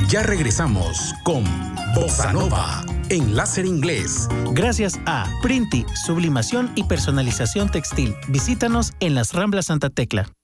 Ya regresamos con Bossa Nova en Láser Inglés. Gracias a Printi, sublimación y personalización textil. Visítanos en Las Ramblas Santa Tecla.